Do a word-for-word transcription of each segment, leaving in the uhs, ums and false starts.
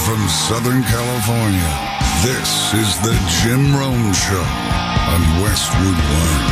from Southern California, this is the Jim Rome Show on Westwood One.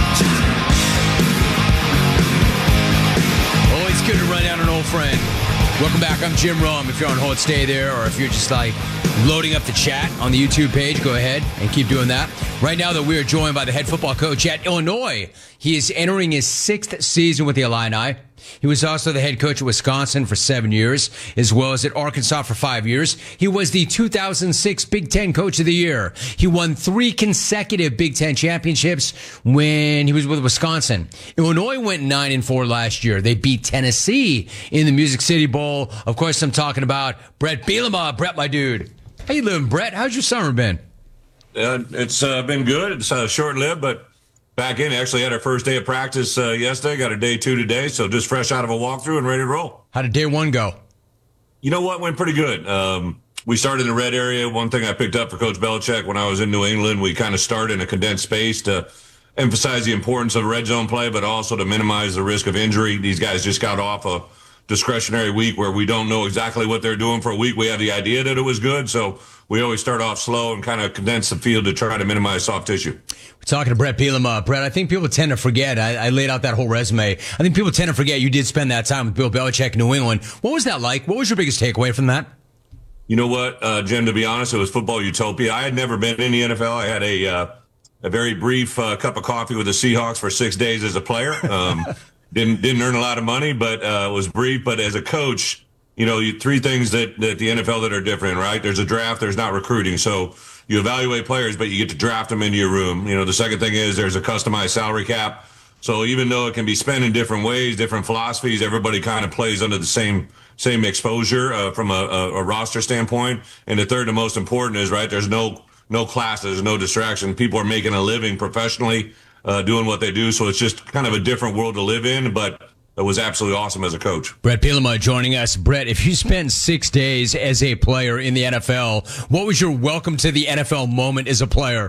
Always good to run down an old friend. Welcome back. I'm Jim Rome. If you're on hold, stay there. Or if you're just like loading up the chat on the YouTube page, go ahead and keep doing that. Right now, though, we are joined by the head football coach at Illinois. He is entering his sixth season with the Illini. He was also the head coach at Wisconsin for seven years, as well as at Arkansas for five years. He was the two thousand six Big Ten Coach of the Year. He won three consecutive Big Ten championships when he was with Wisconsin. Illinois went nine and four last year. They beat Tennessee in the Music City Bowl. Of course, I'm talking about Bret Bielema. Bret, my dude. How you living, Bret? How's your summer been? Uh, it's uh, been good. It's uh, short-lived, but back in. Actually had our first day of practice uh, yesterday. Got a day two today, so just fresh out of a walkthrough and ready to roll. How did day one go? You know what? Went pretty good. Um, we started in the red area. One thing I picked up for Coach Belichick when I was in New England, we kind of started in a condensed space to emphasize the importance of red zone play, but also to minimize the risk of injury. These guys just got off a discretionary week where we don't know exactly what they're doing for a week. We have the idea that it was good, so we always start off slow and kind of condense the field to try to minimize soft tissue. We're talking to Bret Bielema. Bret, I think people tend to forget. I, I laid out that whole resume. I think people tend to forget you did spend that time with Bill Belichick in New England. What was that like? What was your biggest takeaway from that? You know what, uh, Jim, to be honest, it was football utopia. I had never been in the N F L. I had a uh, a very brief uh, cup of coffee with the Seahawks for six days as a player. Um, didn't didn't earn a lot of money, but uh, was brief. But as a coach, you know, you, three things that, that the N F L that are different, right? There's a draft, there's not recruiting. So you evaluate players, but you get to draft them into your room. You know, the second thing is there's a customized salary cap. So even though it can be spent in different ways, different philosophies, everybody kind of plays under the same same exposure uh, from a, a, a roster standpoint. And the third and most important is, right, there's no no classes, no distraction. People are making a living professionally uh, doing what they do. So it's just kind of a different world to live in, but it was absolutely awesome as a coach. Bret Bielema joining us. Bret, if you spent six days as a player in the N F L, what was your welcome to the N F L moment as a player?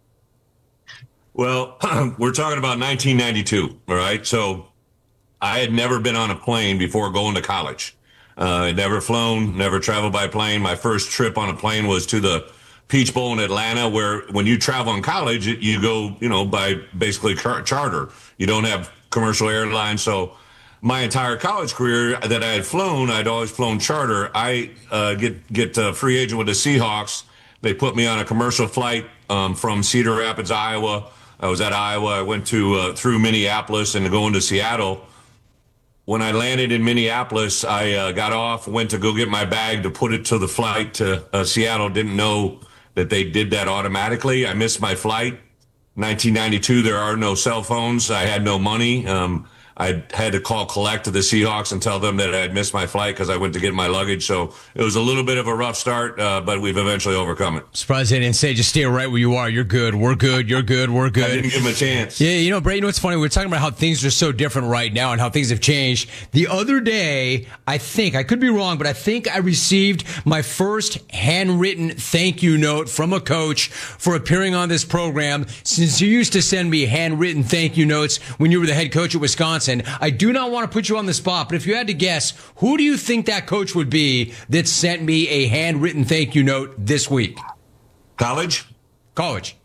Well, we're talking about nineteen ninety-two, all right? So I had never been on a plane before going to college. Uh, I'd never flown, never traveled by plane. My first trip on a plane was to the Peach Bowl in Atlanta, where when you travel in college, you go, you know, by basically char- charter. You don't have commercial airlines, so my entire college career that I had flown, I'd always flown charter. I uh, get get a free agent with the Seahawks. They put me on a commercial flight um, from Cedar Rapids, Iowa. I was at Iowa. I went to uh, through Minneapolis and going to Seattle. When I landed in Minneapolis, I uh, got off, went to go get my bag to put it to the flight to uh, Seattle. Didn't know that they did that automatically. I missed my flight. nineteen ninety-two, there are no cell phones. I had no money. Um, I had to call collect to the Seahawks and tell them that I had missed my flight because I went to get my luggage. So it was a little bit of a rough start, uh, but we've eventually overcome it. Surprised they didn't say, just stay right where you are. You're good. We're good. You're good. We're good. I didn't give them a chance. Yeah, you know, Bret, you know what's funny? We're talking about how things are so different right now and how things have changed. The other day, I think, I could be wrong, but I think I received my first handwritten thank you note from a coach for appearing on this program. Since you used to send me handwritten thank you notes when you were the head coach at Wisconsin, I do not want to put you on the spot, but if you had to guess, who do you think that coach would be that sent me a handwritten thank you note this week? College? College.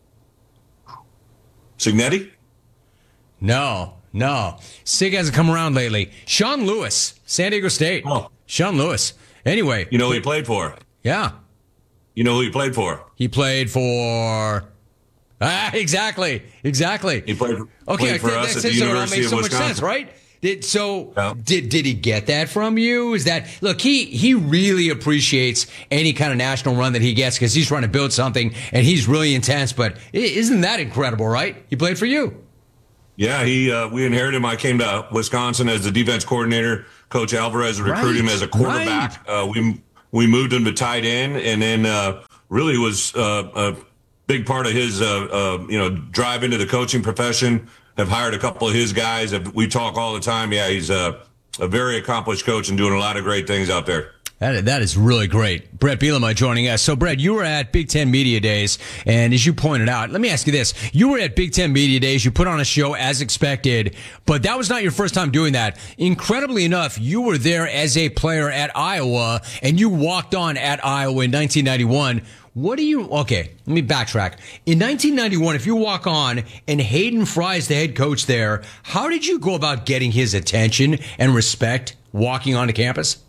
Signetti? No, no. Sig hasn't come around lately. Sean Lewis, San Diego State. Oh. Sean Lewis. Anyway. You know who he played for? Yeah. You know who he played for? He played for... Ah, exactly, exactly. He played, okay, played for that, us that at the so University makes so of much Wisconsin. sense, right? Did, so Yeah. did did he get that from you? Is that look? He he really appreciates any kind of national run that he gets because he's trying to build something and he's really intense. But isn't that incredible, right? He played for you. Yeah, he. Uh, we inherited him. I came to Wisconsin as the defense coordinator. Coach Alvarez recruited him as a quarterback. Right. Uh, we we moved him to tight end, and then uh, really was uh, a big part of his uh, uh, you know drive into the coaching profession. Have hired a couple of his guys. We talk all the time. Yeah, he's a, a very accomplished coach and doing a lot of great things out there. That, that is really great. Brett Bielema joining us. So, Brett, you were at Big Ten Media Days, and as you pointed out, let me ask you this. You were at Big Ten Media Days. You put on a show as expected, but that was not your first time doing that. Incredibly enough, you were there as a player at Iowa, and you walked on at Iowa in nineteen ninety-one. What do you, okay, let me backtrack. In nineteen ninety-one, if you walk on and Hayden Fry is the head coach there, how did you go about getting his attention and respect walking onto campus?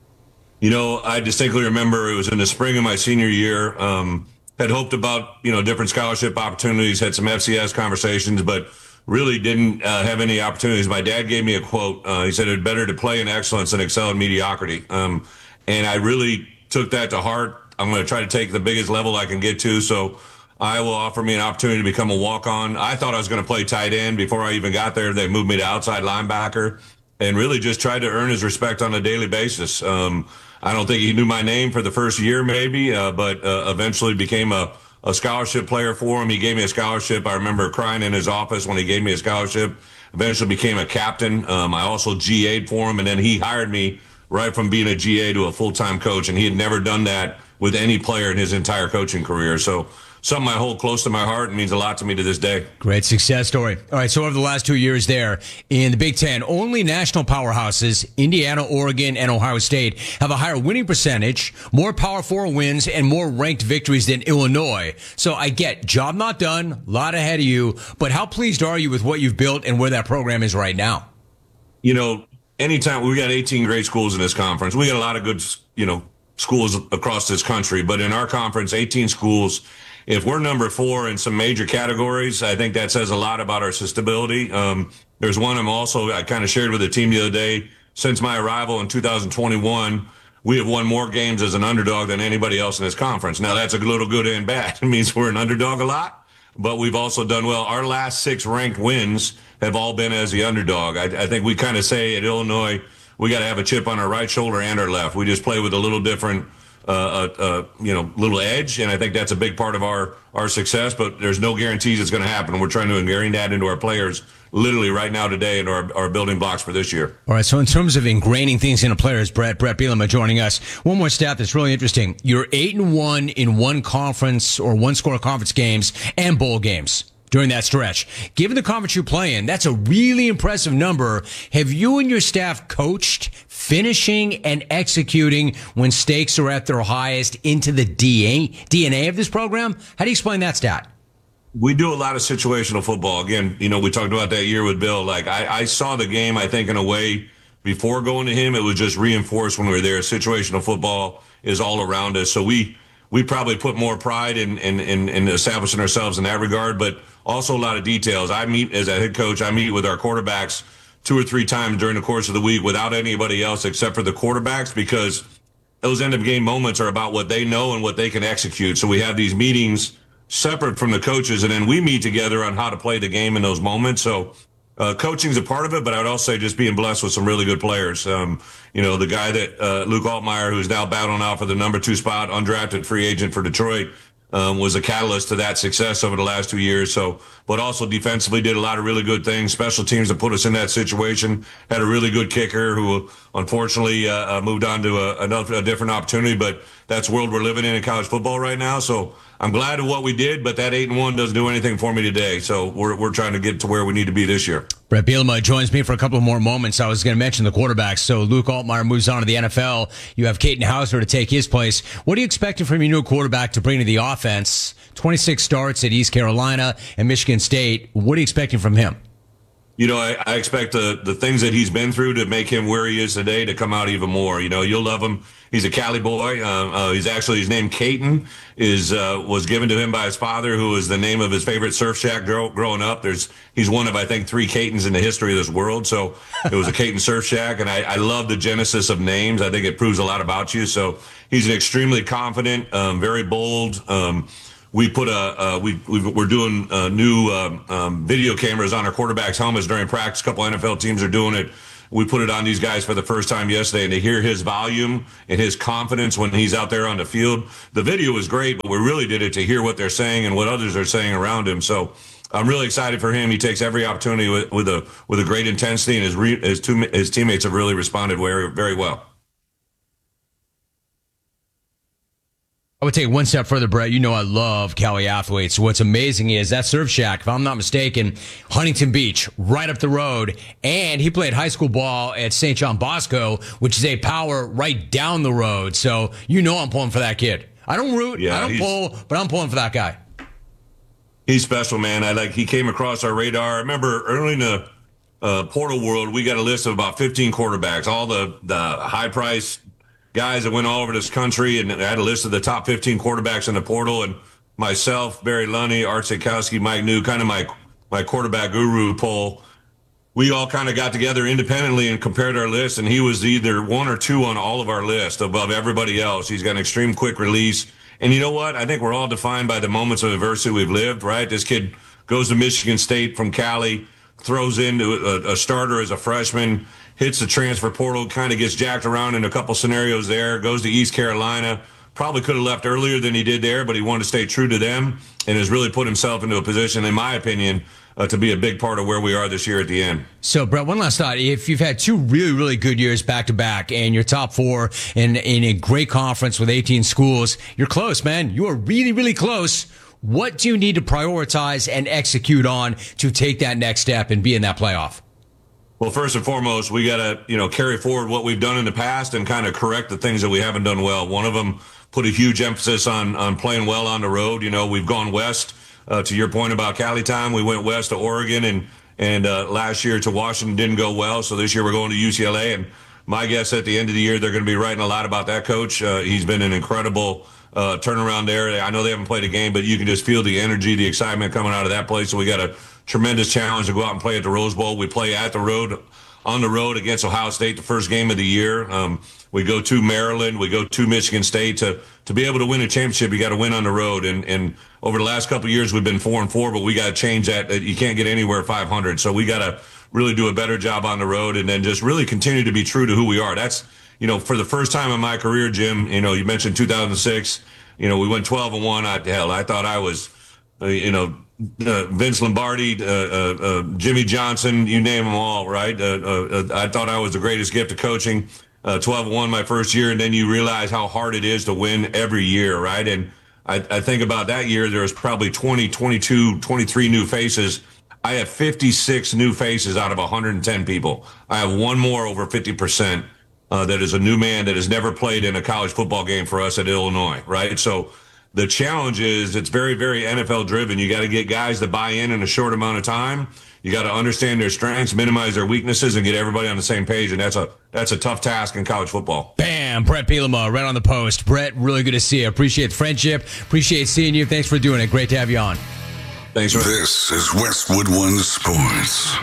You know, I distinctly remember it was in the spring of my senior year. Um, had hoped about, you know, different scholarship opportunities, had some F C S conversations, but really didn't uh, have any opportunities. My dad gave me a quote. Uh, he said, "It's better to play in excellence than excel in mediocrity." Um, and I really took that to heart. I'm going to try to take the biggest level I can get to. So Iowa offered me an opportunity to become a walk-on. I thought I was going to play tight end before I even got there. They moved me to outside linebacker and really just tried to earn his respect on a daily basis. Um, I don't think he knew my name for the first year, maybe, uh, but uh, eventually became a, a scholarship player for him. He gave me a scholarship. I remember crying in his office when he gave me a scholarship. Eventually became a captain. Um, I also G A'd for him, and then he hired me right from being a G A to a full-time coach, and he had never done that with any player in his entire coaching career. So something I hold close to my heart and means a lot to me to this day. Great success story. All right, so over the last two years there in the Big Ten, only national powerhouses, Indiana, Oregon, and Ohio State, have a higher winning percentage, more Power Four wins, and more ranked victories than Illinois. So I get, job not done, a lot ahead of you, but how pleased are you with what you've built and where that program is right now? You know, anytime, we got eighteen great schools in this conference. We got a lot of good, you know, schools across this country, but in our conference, eighteen schools. If we're number four in some major categories, I think that says a lot about our stability. Um, there's one I'm also, I kind of shared with the team the other day. Since my arrival in two thousand twenty-one, we have won more games as an underdog than anybody else in this conference. Now, that's a little good and bad. It means we're an underdog a lot, but we've also done well. Our last six ranked wins have all been as the underdog. I, I think we kind of say at Illinois, we got to have a chip on our right shoulder and our left. We just play with a little different Uh, uh, uh, you know, little edge, and I think that's a big part of our our success. But there's no guarantees it's going to happen. We're trying to ingrain that into our players, literally right now today, into our, our building blocks for this year. All right. So in terms of ingraining things into players, Brett Brett Bielema joining us. One more stat that's really interesting: you're eight and one in one conference or one score conference games and bowl games during that stretch. Given the conference you play in, that's a really impressive number. Have you and your staff coached finishing and executing when stakes are at their highest into the D N A of this program? How do you explain that stat? We do a lot of situational football. Again, you know, we talked about that year with Bill. Like, I, I saw the game, I think, in a way before going to him. It was just reinforced when we were there. Situational football is all around us. So we we probably put more pride in, in, in, in establishing ourselves in that regard, but also a lot of details. I meet, as a head coach, I meet with our quarterbacks two or three times during the course of the week without anybody else except for the quarterbacks, because those end of game moments are about what they know and what they can execute. So we have these meetings separate from the coaches, and then we meet together on how to play the game in those moments. So uh, coaching is a part of it, but I would also say just being blessed with some really good players. Um, you know, the guy that uh, Luke Altmaier, who's now battling out for the number two spot, undrafted free agent for Detroit, Um, was a catalyst to that success over the last two years. So, but also defensively did a lot of really good things. Special teams that put us in that situation. Had a really good kicker who unfortunately uh, uh, moved on to a, another, a different opportunity. But that's the world we're living in in college football right now. So I'm glad of what we did, but that eight and one doesn't do anything for me today. So we're we're trying to get to where we need to be this year. Brett Bielema joins me for a couple of more moments. I was going to mention the quarterbacks. So Luke Altmaier moves on to the N F L. You have Caden Hauser to take his place. What are you expecting from your new quarterback to bring to the offense? twenty-six starts at East Carolina and Michigan State. What are you expecting from him? You know, I, I expect the, the things that he's been through to make him where he is today to come out even more. You know, you'll love him. He's a Cali boy. Uh, uh, he's actually, his name Caton is uh, was given to him by his father, who was the name of his favorite surf shack grow, growing up. There's He's one of, I think, three Catons in the history of this world. So it was a Caton surf shack, and I, I love the genesis of names. I think it proves a lot about you. So he's an extremely confident, um, very bold. Um, We put a uh, we we've, we're doing uh, new um, um, video cameras on our quarterbacks' helmets during practice. A couple N F L teams are doing it. We put it on these guys for the first time yesterday, and to hear his volume and his confidence when he's out there on the field, the video was great, but we really did it to hear what they're saying and what others are saying around him. So I'm really excited for him. He takes every opportunity with, with a with a great intensity, and his re, his, two, his teammates have really responded very very well. I would take it one step further, Brett. You know I love Cali athletes. What's amazing is that Surf Shack, if I'm not mistaken, Huntington Beach, right up the road. And he played high school ball at Saint John Bosco, which is a power right down the road. So you know I'm pulling for that kid. I don't root, yeah, I don't pull, but I'm pulling for that guy. He's special, man. I like he came across our radar. I remember early in the uh, portal world, we got a list of about fifteen quarterbacks, all the, the high price guys that went all over this country, and I had a list of the top fifteen quarterbacks in the portal, and myself, Barry Lunny, Art Sikowski, Mike New, kind of my my quarterback guru poll. We all kind of got together independently and compared our list, and he was either one or two on all of our list above everybody else. He's got an extreme quick release. And you know what? I think we're all defined by the moments of adversity we've lived, right? This kid goes to Michigan State from Cali, throws into a, a starter as a freshman, hits the transfer portal, kind of gets jacked around in a couple scenarios there, goes to East Carolina, probably could have left earlier than he did there, but he wanted to stay true to them and has really put himself into a position, in my opinion, uh, to be a big part of where we are this year at the end. So, Brett, one last thought. If you've had two really, really good years back to back and you're top four in, in a great conference with eighteen schools, you're close, man. You are really, really close. What do you need to prioritize and execute on to take that next step and be in that playoff? Well, first and foremost, we got to, you know, carry forward what we've done in the past and kind of correct the things that we haven't done well. One of them put a huge emphasis on on playing well on the road. You know, we've gone west. Uh, to your point about Cali time, we went west to Oregon, and and uh, last year to Washington didn't go well. So this year we're going to U C L A, and my guess at the end of the year they're going to be writing a lot about that coach. Uh, he's been an incredible uh, turnaround there. I know they haven't played a game, but you can just feel the energy, the excitement coming out of that place. So we got a tremendous challenge to go out and play at the Rose Bowl. We play at the road, on the road against Ohio State, the first game of the year. Um, we go to Maryland, we go to Michigan State. To to be able to win a championship, you got to win on the road. And and over the last couple of years, we've been four and four, but we got to change that. You can't get anywhere five hundred. So we got to really do a better job on the road, and then just really continue to be true to who we are. That's, you know, for the first time in my career, Jim. You know, you mentioned two thousand six. You know, we went twelve and one. I, hell, I thought I was, uh, you know. Uh, Vince Lombardi, uh, uh, uh, Jimmy Johnson, you name them all, right? Uh, uh, I thought I was the greatest gift of coaching. Uh, twelve and one my first year, and then you realize how hard it is to win every year, right? And I, I think about that year, there was probably twenty, twenty-two, twenty-three new faces. I have fifty-six new faces out of one hundred ten people. I have one more over fifty percent uh, that is a new man that has never played in a college football game for us at Illinois, right? So the challenge is it's very, very N F L driven. You got to get guys to buy in in a short amount of time. You got to understand their strengths, minimize their weaknesses, and get everybody on the same page. And that's a that's a tough task in college football. Bam, Brett Bielema, right on the post. Brett, really good to see you. Appreciate the friendship. Appreciate seeing you. Thanks for doing it. Great to have you on. Thanks. For- this is Westwood One Sports.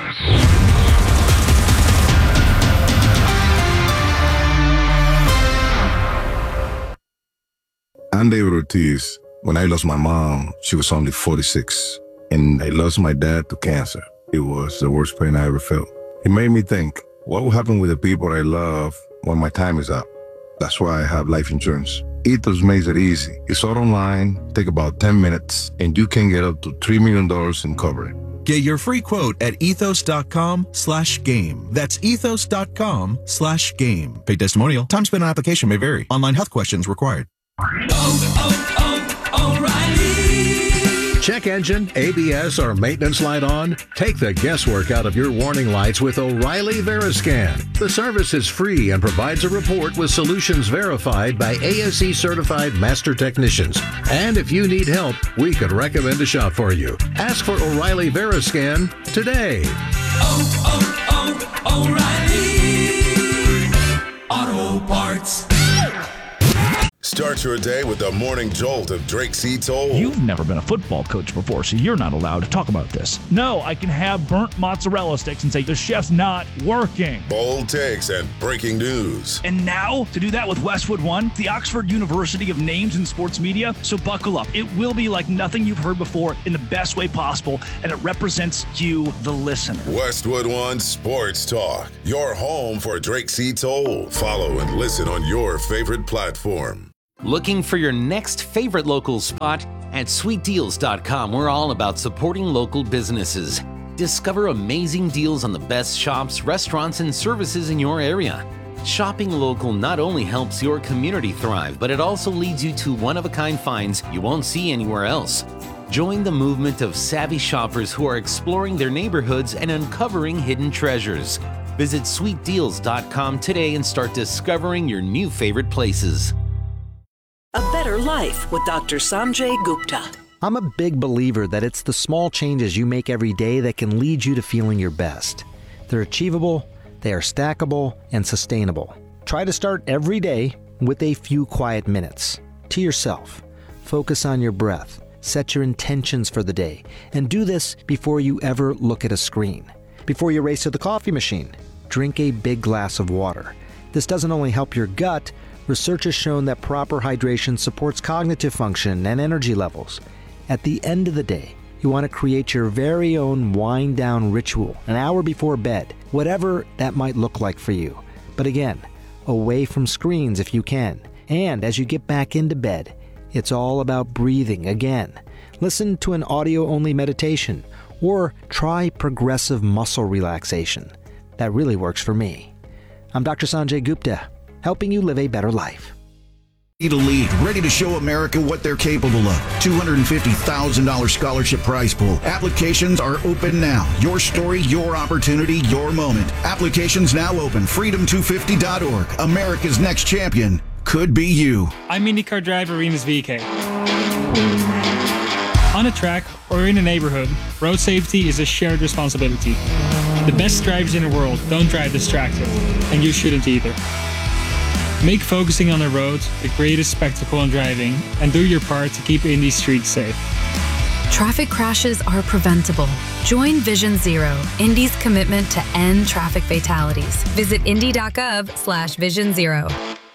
I'm David Ortiz. When I lost my mom, she was only forty-six, and I lost my dad to cancer. It was the worst pain I ever felt. It made me think, what will happen with the people I love when my time is up? That's why I have life insurance. Ethos makes it easy. It's all online, take about ten minutes, and you can get up to three million dollars in coverage. Get your free quote at ethos.com slash game. That's ethos.com slash game. Paid testimonial. Time spent on application may vary. Online health questions required. Oh, oh, oh, O'Reilly. Check engine, A B S, or maintenance light on? Take the guesswork out of your warning lights with O'Reilly Veriscan. The service is free and provides a report with solutions verified by A S E certified master technicians. And if you need help, we could recommend a shop for you. Ask for O'Reilly Veriscan today. Oh, oh, oh, O'Reilly Auto Parts. Start your day with the morning jolt of Drake C. Toll. You've never been a football coach before, so you're not allowed to talk about this. No, I can have burnt mozzarella sticks and say the chef's not working. Bold takes and breaking news. And now, to do that with Westwood One, the Oxford University of names in sports media. So buckle up. It will be like nothing you've heard before in the best way possible, and it represents you, the listener. Westwood One Sports Talk, your home for Drake C. Toll. Follow and listen on your favorite platform. Looking for your next favorite local spot? At sweet deals dot com, we're all about supporting local businesses. Discover amazing deals on the best shops, restaurants, and services in your area. Shopping local not only helps your community thrive, but it also leads you to one-of-a-kind finds you won't see anywhere else. Join the movement of savvy shoppers who are exploring their neighborhoods and uncovering hidden treasures. Visit sweet deals dot com today and start discovering your new favorite places. A better life with Doctor Sanjay Gupta. I'm a big believer that it's the small changes you make every day that can lead you to feeling your best. They're achievable, they are stackable, and sustainable. Try to start every day with a few quiet minutes to yourself. Focus on your breath, set your intentions for the day, and do this before you ever look at a screen. Before you race to the coffee machine, drink a big glass of water. This doesn't only help your gut, research has shown that proper hydration supports cognitive function and energy levels. At the end of the day, you want to create your very own wind-down ritual an hour before bed, whatever that might look like for you. But again, away from screens if you can. And as you get back into bed, it's all about breathing again. Listen to an audio-only meditation or try progressive muscle relaxation. That really works for me. I'm Doctor Sanjay Gupta, helping you live a better life. To lead, ready to show America what they're capable of. two hundred fifty thousand dollars scholarship prize pool. Applications are open now. Your story, your opportunity, your moment. Applications now open. freedom two fifty dot org. America's next champion could be you. I'm IndyCar driver Remus V K. On a track or in a neighborhood, road safety is a shared responsibility. The best drivers in the world don't drive distracted, and you shouldn't either. Make focusing on the road the greatest spectacle in driving, and do your part to keep Indy streets safe. Traffic crashes are preventable. Join Vision Zero, Indy's commitment to end traffic fatalities. Visit indy.gov slash vision zero.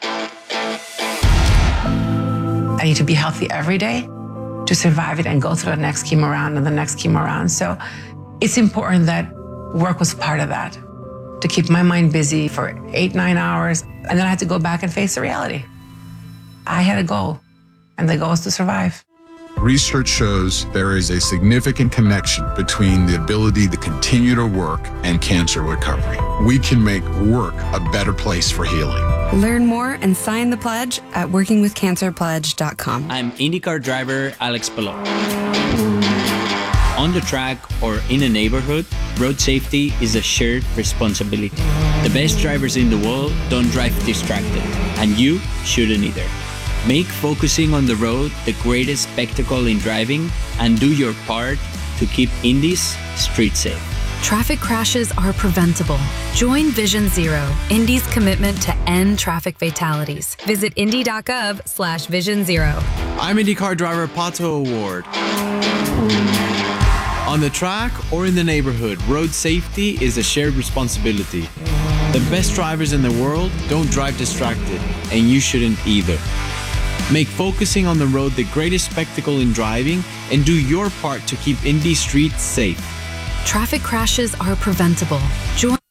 I need to be healthy every day to survive it and go through the next chemo round and the next chemo round. So it's important that work was part of that, to keep my mind busy for eight, nine hours. And then I had to go back and face the reality. I had a goal, and the goal was to survive. Research shows there is a significant connection between the ability to continue to work and cancer recovery. We can make work a better place for healing. Learn more and sign the pledge at working with cancer pledge dot com. I'm IndyCar driver Alex Palou. On the track or in a neighborhood, road safety is a shared responsibility. The best drivers in the world don't drive distracted, and you shouldn't either. Make focusing on the road the greatest spectacle in driving, and do your part to keep Indy's streets safe. Traffic crashes are preventable. Join Vision Zero, Indy's commitment to end traffic fatalities. Visit indy.gov slash vision zero. I'm IndyCar driver Pato O'Ward. On the track or in the neighborhood, road safety is a shared responsibility. The best drivers in the world don't drive distracted, and you shouldn't either. Make focusing on the road the greatest spectacle in driving, and do your part to keep Indy streets safe. Traffic crashes are preventable. Join